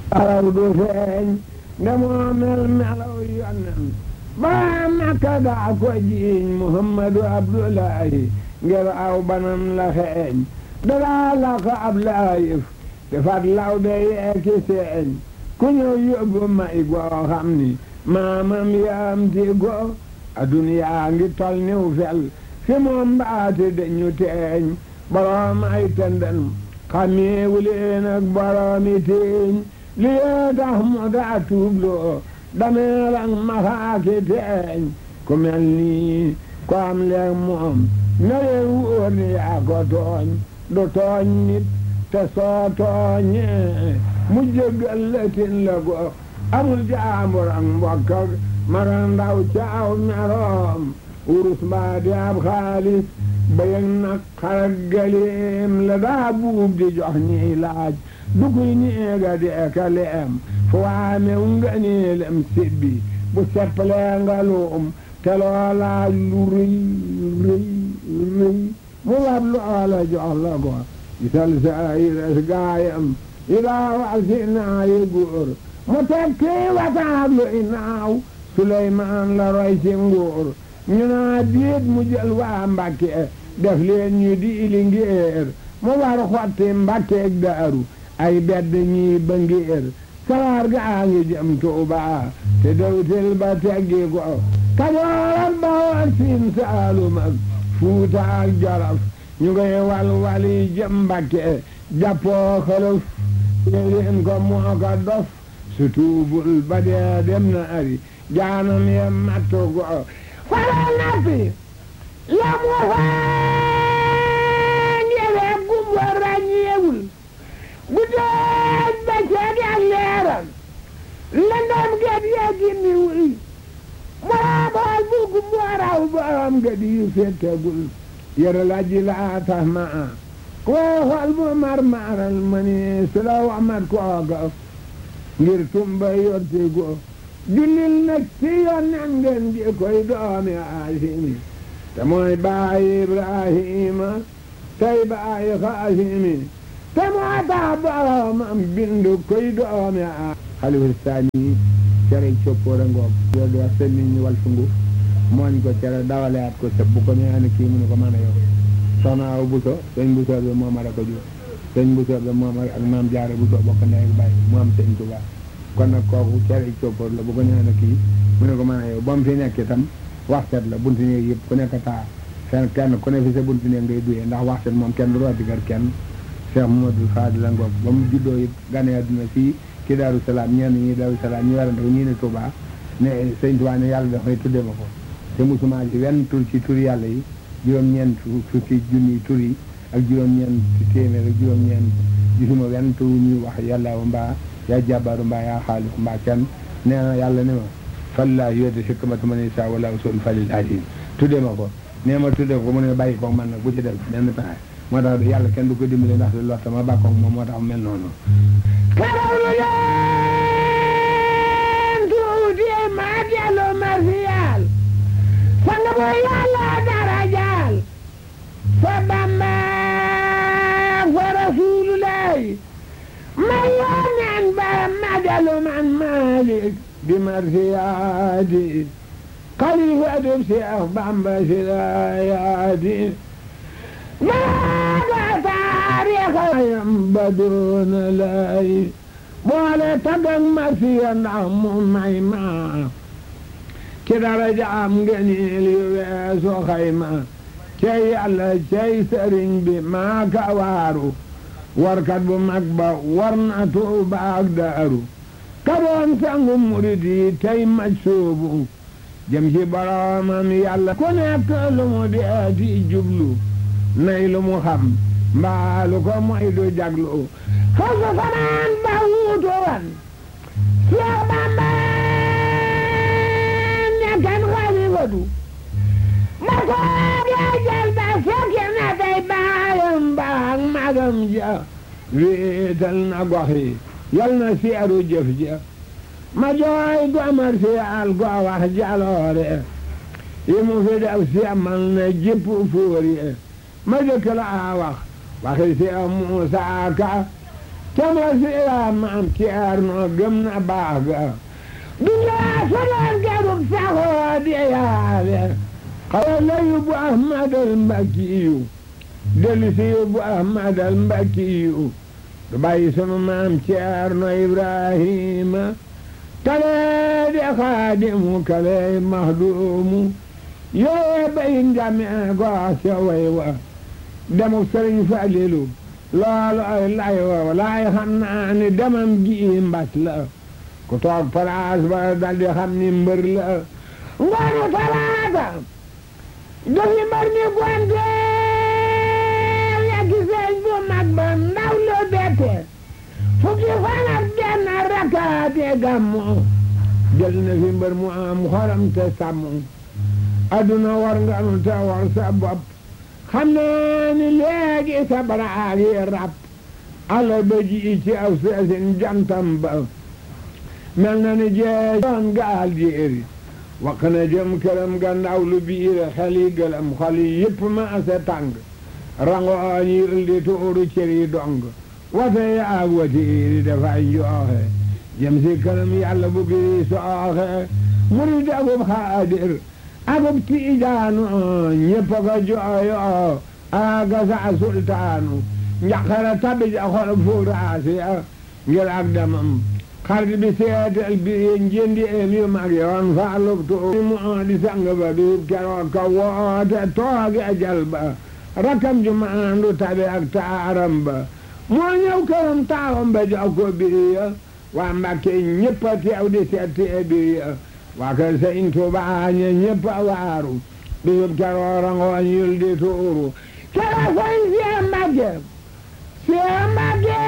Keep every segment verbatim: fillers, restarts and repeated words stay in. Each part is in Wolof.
araw du feeñ ndamoo mel melaw yonnen ba Makka daa ko jiiñ Muhammadu Abdullahi ngir aw banam la xeeñ daraa la ko ab laayif te fat law be yeeki seeñ ku ñëw yóbbu may goo xam ni maamam yaam ti go aduniyaa ngi tol niw fel fi moom mbaati dañu teeñ boroom ay tëndan xameewu leen ak boroomi teeñ li yee tax mu daa tuubloo dameel ak maxaaki teeñ ku mel nii ko am leeg moom na leen wóor ni yaa ko tooñ du tooñ nit te soo tooñee mu jéggal la tin la go amul jaambur ak mbokk ak mara ndaw caaw meroom urus mbaa di ab xaalis bayag nag xarak galeem la daa buub di jox ñiy laaj du kuy ñeega di eka leem fu waamew nga neelem sibbi bu seppalee nga luum te loolaaj lu rëy rëy rëy mu wab loola jox la ko gisal sa iras gaayam i daa wax si naayi góor mu tekki wataab lu inaaw Suleymaan la roy ci nguur ñu naa diit mu jël waa Mbàkke def leen ñu di ili ngéer mu war xotti Mbàkkeeg Daaru ay bedd ñi ba ngéer sawaar gaa ngi jëm Tuubaa te dawtil ba teggi ko Kajoor ba war Siin Saalum ak Fuuta ak Jolof ñu ngay wal wali jëm Mbàkke jàppoo xolof leen ko moo ko dof su tuubul ba dee dem na ari jaanam ye mattu go fara nappi la mu faan yewee gumbo ràññeewul guddeeg bëccëg ak leeral lëndëm gët yee gimmiwul moo bool bu gumbo raw borom gët yu fettegul yara la ji laa tax ma a koo xool bu mar maral ma ni su la wamat kooga ngir tumba yorti go jullil nag ci yonnen ngeen di koy doomi Haashimi te mooy baayi Ibrahima tey baayi Haashimi te moo tax boromam bindu koy doomi a xalifa saani cere coppoora ngoog yow di wax seen nit ñi wal fungu mooñ ko cere dawaleat ko sëb bu ko ñaani kii mu ne ko mën a yow soxna aw Buso sëñ Buso bi moom a ko jur sëñ Buso bi moom ak maam Jaara Buso bokk ndey ak baay mu am sëñ Tuubaa kon nag kooku cere coppoor la bu ko ñaani kii mu ne ko mën a yow ba mu fi nekk itam waxtet la buntu néeg yëpp ku nekk taa seen kenn ku ne fi sa buntu néeg ngay duyee ndax waxtet moom kenn du rooti kër kenn Cheikh Mamadou Fadil la ngoog ba mu juddoo it gane àdduna fii ci Daaru Salaam ñenn ñi Daaru Salaam ñu werante ko ñii ne Touba ne sëñ Touba ne yàlla dafay tudde ma ko te musuma ci wenn tur ci tur yàlla yi juróom-ñeent fukki junni tur yi ak juróom-ñeent téeméer ak juróom-ñeent gisuma wenn tur ñuy wax yàlla mbaa yaa jàbbaaru mbaa yaa xaalis mbaa kenn nee na yàlla ne ma fallaa yoote hikmata man yasaa wala usul falil alim tudde ma ko nee ma tudde ko mu ne bàyyi ko man nag bu ci def benn pexe moo tax yàlla kenn du ko dimbali ndax lu lott ma bàkkoog moom moo tax mel noonu karawlu leen tuuti maa dellu marsiyaal sanga bu yàlla darajaal fa Bamba fa Rasulullahi ma yoneen ba ma dellu man Maalik bi marsiyaati xalifatu Seex Bamba si laayaati maaga taarixayam ba doona lay boole tagg marsiya ndax mu may ma ci daraja am ngëneel yu weesu xayma cey yàlla cey sëriñ bi maa ka waaru warkat bu mag ba war na Tuuba ak Daaru ka doon sangu murid yi tey maj soobu jëm ci boroomam yàlla ku nekk lu mu dee di jublu nay lu mu xam mbaalu ko moy du jaglu xasu fanaan ba wuutu wan Seex Bamba nekkan xalifatu ma ko dee jël ba fekki na tey baayam ba ak magam ja wéetal na gox yi yal na seeru jëf ja ma jooy gomar si al go wax jaloore yi mu fi def si amal na jipp fóori ma jëkk la wax waxi si Muusaa Ka camla siira maam Ceerno gëm na baax ga duniyaa sabar garub saxoo di yaale xawa la yóbbu Ahmadal Mbakkiyu dellu si yóbbu Ahmadal Mbakkiyu du bàyyi sunu maam Ceerno Ibrahima kale di xaadimu kale maxduumu yee bayin jami goose way wa demu Sëriñ Falilu loolu ay lay wa laay xam naa ni demam gi mbas la ku toog palaas ba daldi xam ni mbër la ngoonu talaata dafi mbër ni gonte yeggi sëñ bu mag ba ndaw lu bette fukki fan ak benn rakaate gàmmu jël na fi mbër mu am xoram te sàmm adduna war nga nu te war sa bopp xam naa ni léegi sa baraag yi rab ala ba ji ci aw seesin jantam ba mel na ni jee doon gaal jéeri wax na jëm këram gannaaw lu biir xel yi gëlëm xol yi yëpp ma ase tàng rango ñi di tuuru cër yi dong wate yi ak watiiri dafay njooxe jëm si këram yàlla bu biri sooxe murid akub xaadir akub tiijaanu ñëpp ko jooyo aga sa sultaanu njaqara tabi ja xol fuuraasi ngir ak damam xarit bi seetal bi njëndi em yu mag yoon faalub tuuti mu di sang ba bi keroog ka woote tooge ajal ba rakam ju maandu tabi ak taaram ba moo ñëw këram taawam ba jox ko biriya waa Mbàkke ñëpp a teew di seet biriya waa kër Sëñ Tuubaa ña ñëpp a waaru bisub keroog rangooñ yul di tuuru keroog Sëñ Seex Mbàkke Seex Mbàkke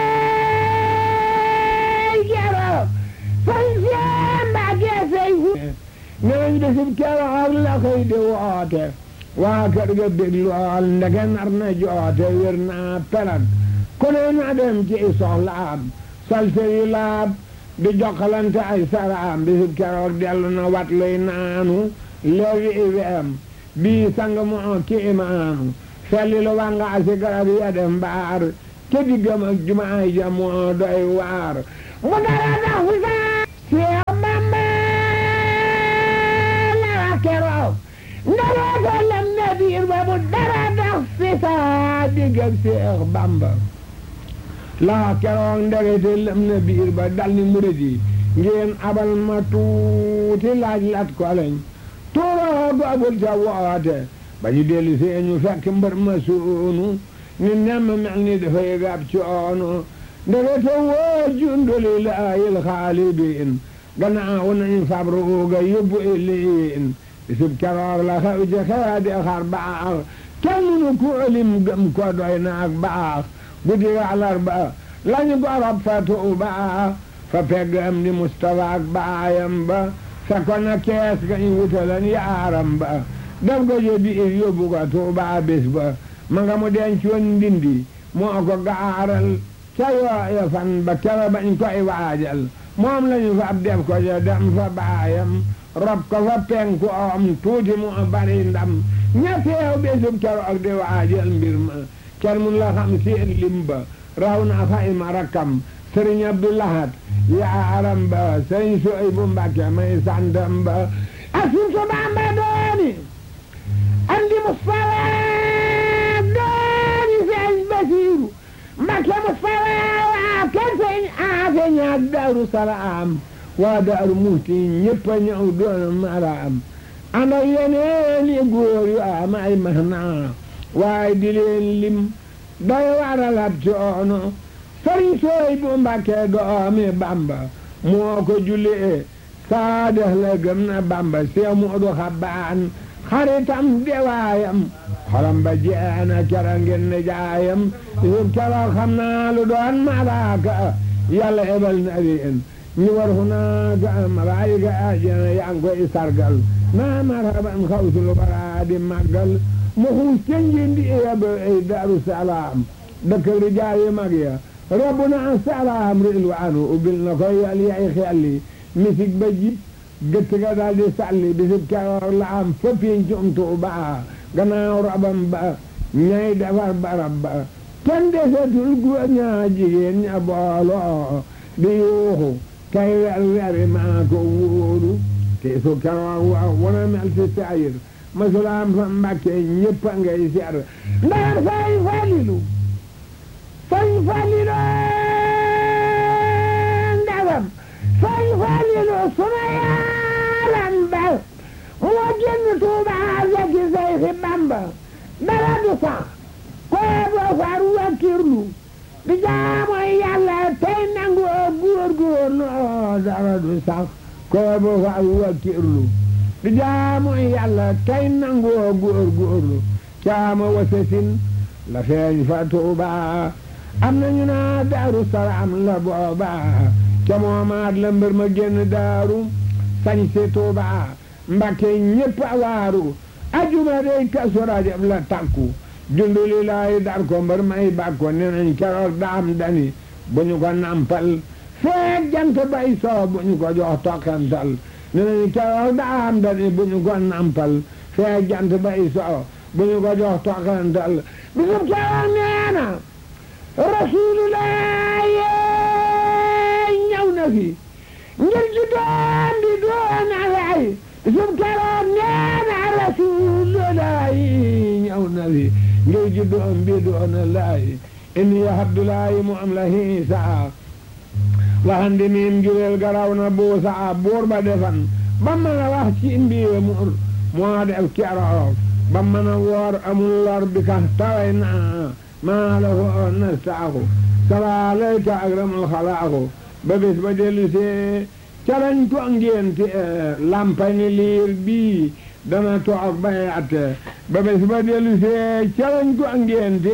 keroog Sëñ Seex Mbàkke sëy neñ bisub keroog la koy di woote waa kër ga bég lool ndeke nar na joote wér naa pelag ku ne na dem ci soxlaam salte yu laab di jokkalante ay saraam bisub keroog dellu na wat luy naanu léegi iweem bii sang moo ki imaanu felli lu wanga asi garab ya dem mbaar ke diggam ak jumaay ja moo doy waar mu dara dax fi saa Seex Bamba la wax keroog ndara ko lem na biir ba mu dara dax fi saa diggam Seex Bamba laa keroog ndegete lëm na biir ba dal ni murid yi ngeen abal ma tuuti laaj lat ko lañ tuuroo googul ca woote ba ñu dellu see ñu fekk mbër ma suunu ni nemm mel ni dafay gab coono ndegete woo junduli laayil xaalibiin gannaaw nañ fabruuga yóbbu iliin bisub keroog la xew ci xeedi xar baax kenn nu ku ëlim gëm ko doy na ak baax guddi àllarba lañu gorob fa Tuuba fa pegg am di Mustafa ak baayam ba fekkoon na kees ga ñu wutalan yaaram ba def ko je biir yóbbu ko Tuuba bés ba ma nga mu denc woon ndindi moo ko gaaral ca yooya fan ba kera bañ koy waajal moom lañu fa ab def ko je dem fa baayam rob ko fa penku om tuuti mu bari ndam ña teew bésub keroog di waajal mbir ma kenn mun la xam seen lim ba raw na fay ma rakkam Sëriñ Abdu Lahat yaaram ba Sëriñ Suhaybu Mbàkke may santam ba asuntu Bamba dooni andi Mustafa dooni Sëriñ Basiiru Mbàkke Mustafa waa kër Sëriñ Aafe ñaak Daaru Salaam waa Daaru Muhti ñëpp a ñëw doon maraam ànd ak yeneen yi góor yu am ay mahna waaye di leen lim doy waral ab coono Sëriñ Suhaybu Mbàkke doomi Bamba moo ko jullee saadex la gëm na Bamba Seex Moodu Xabaan xaritam dewaayam xolam ba jeena kera ngeen ne jaayam yëpp keroog xam naa lu doon malaaka yàlla ebal na leen ñu war fu naaga malaayika ajana yaa ngi koy sargal naa marhaban xawsul bara di màggal mu xuus ca njindi yaba ay Daaru Salaam dëkk rijaal yi mag ya rabbuna salaam rilwaanu ubbil na ko yal yay xelli misik ba jib gëtt ga daal di sàlli bisib keroog la am fa péncum Tuuba gannaaw rabam ba ñay defar barab ba kenn desetul góor ñaa jigéen ña booloo di yuuxu kay wer weri maa ko wóoru te su keroog waaw wana mel ci saayir masulaam fa Mbàkke ñëpp a ngay seer ndax say falilu say falilu ndagam say falilu suna yaalam bal moo génn Tuuba zaki say fi Bamba dara du sax koo boo far wakkirlu di jaamu Yàlla tey nangu góorgóorlu dara du sax koo boo far wakkirlu di jaamu Yàlla tey nangu góorgóorlu caama wasasin la feeñ fa Tuuba am nañu naa Daaru Salaam la booba ca moomaat la mbër ma génn daaru sañ si Tuuba Mbàkke ñépp a waaru ajuma dey Kazu Rajab la takku junduli laay dar ko mbër may bàkko nee nañ keroog daam dani bu ñu ko nampal feek jant bay soo bu ñu ko jox tokkantal nee nañ keroog daam dani bu ñu ko nampal feek jant bay soo bu ñu ko jox tokkantal bisub keroog nee na Rasulullah ñëw na fi ngir ji doon di doon alay bisub keroog nee na Rasulullah ñëw na fi ngir ji doon bi doon alay inni Abdullahi mu am la hiisa waxandi miim jureel garaw na buusa buur ba defan ba mën a wax ci mbiwe mur moo def keroog ba mën a woor amul lor bi ka taway na maa la ko nastaaxu salaalayka akramul xalaaxu ba bés ba dellu see calañ ko ngénte lampani liir bii dana toog bay atte ba bés ba dellu see calañ ko ngénte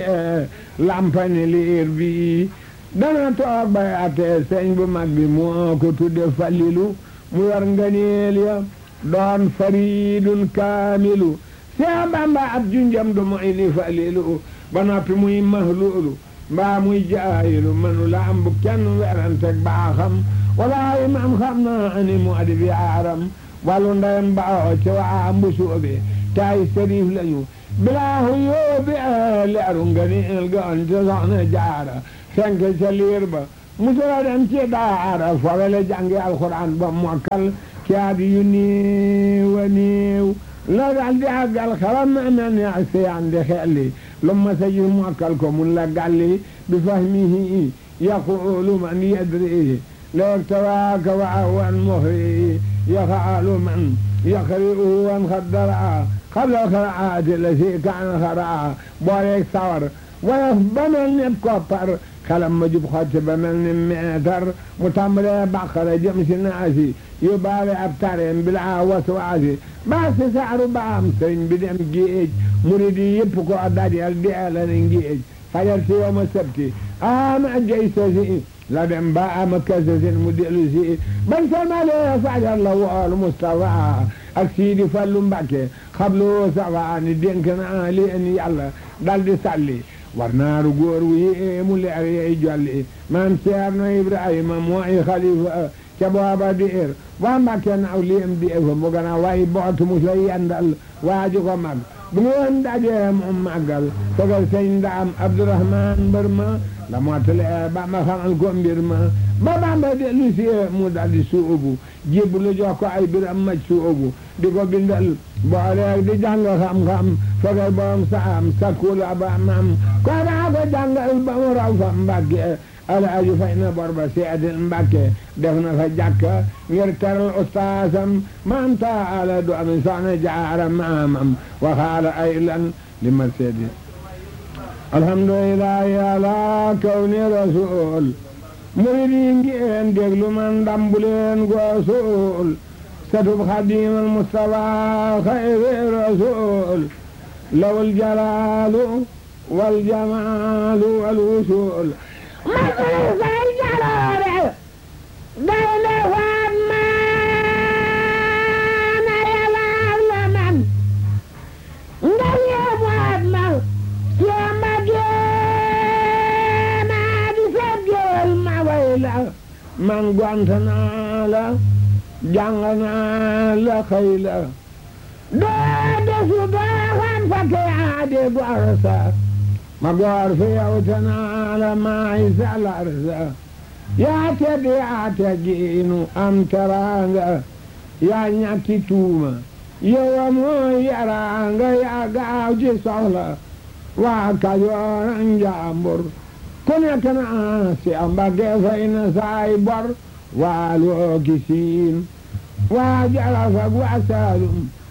lampani liir bii dana toog bay atte sëñ bu mag bi moo ko tudde Falilu mu yor nganeel ya doon faridun kaamilu Seex Bamba ab junjam du moy ni Falilu ba noppi muy mahluulu mbaa muy jaayilu manu la am bu kenn weranteg baaxam walaayi maam xam naa ani mu adi bi aaram wàllu ndeyam baaxoo ci waa mbusoobe taay sëriif lañu bilaahu yóobi leeru nganeel ga on te soxna jaara fenk ca liir ba musula dem ci daara fowele jàngi alxuraan ba mokkal ci at yu néew a néew la daal di àggal xaram na mel ni ak seyaan di xelli lu ma sa ji mokkal ko mun la gàlli bi fahmihi yaqulu man yadri leeg tawaaka wa awan muxri yaxaalu man yaqri'u wan xaddara xabla xaraati la si kaan xaraa booleeg sawar woyof ba mel ni koppar xalam ma jub xotti ba mel ni meetar mu tàmbalee bàqara jëm si naasi yu baale ab tareem bilaa waswaasi baa si saaru baam sëriñ bi dem géej murid yi yëpp ko dajal deela ne géej fajar si yow ma sabti ama jay sasi la dem ba ama kasasin mu dellu si bañ salmalee fajar la wool Mustafa ak Siidi Fallu Mbàkke xablu safa ni dénk naa leen yàlla dal di salli war naaru góor wu yéemu leer yey jolli maam Ceerno Ibrahima mooy xalifa ca booba diir waa Mbàkke naaw liem di fa mu gën a way boot mu sa yendal waaju ko mag bu ngeen dajee moom màggal sogal sëñ Ndaam Abdourahman mbër ma la mottale Bamba xamal ko mbir ma ba Bamba dellu si mu daldi suubu jibbu lu jox ko ay biram maj suubu di ko bindal booleeg di jàng xam-xam sogal boom saam sakkul aba mam ko daa ko jàngal ba mu raw fa Mbàkke Alaaji fay na bor ba seedil Mbàkke def na fa jàkka ngir teral ustaasam maam taala du ami soxna jaara maamam waxaala ay lan li ma seedi alhamdulillahi ala kawni rasul murid yi ngeen déglu man dambuleen goosul satub xadimal mustafa xayri rasul lawul jalaalu wal jamaalu wal wusul masal say jaloore day le faat maana yalaar la man nga yeebaat ma siyamba geena di seggeel ma way la man gont naa la jàng naa la xëy la doo desu doo xam fa ke aade gor sa ma goor fi yow te naa la maay salar sa yaa tedd yaa teggiinu am teraanga yaa ñàkki tuuma yow mooy yaraanga yaa gaaw ci soxla waa Kajoor ak Njaambur ku nekk na si Mbàkke fay na saay bor waa loo ki siin waa Jolof ak waa Saalum